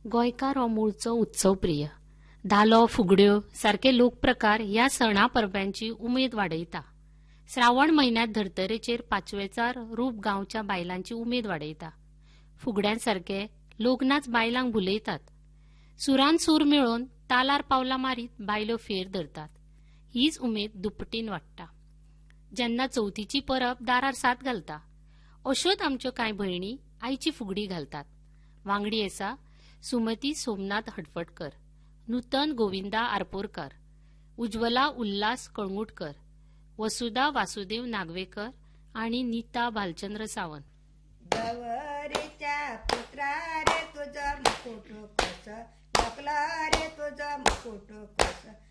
गोंयकार हो मूळचो उत्सवप्रिय. धालो, फुगड्यो सारखे लोकप्रकार ह्या सणा परब्यांची उमेद वाडयता. श्रावण म्हयन्यांत धर्तरेचेर पाचवेचार रूप गांवच्या बायलांची उमेद वाडयता. फुगड्यांसारखे लोकनाच बायलांक भुलयतात. सुरान सूर मेळोवन तालार पावलां मारीत बायलो फेर धरतात. हीच उमेद दुप्पटीन वाडटा. जेन्ना चवथीची परब दारार सात घालता, अश्योच आमच्यो कांय भयणी आईची फुगडी घालतात. वांगडी आसा सुमती सोमनाथ हटफटकर, नूतन गोविंदा आरपोरकार, उज्वला उल्हास कळंगुटकर, वसुधा वासुदेव नागवेकर आणि नीता भालचंद्र सावंत. गवरीच्या पुत्रा रे तुझा मुकुट कस, नकला रे तुझा मुकुट कस,